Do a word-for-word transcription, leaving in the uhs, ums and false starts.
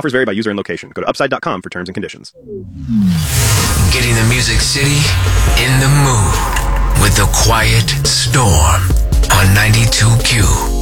Offers vary by user and location. Go to upside dot com for terms and conditions. Getting the Music City in the mood with the Quiet Storm on ninety-two Q.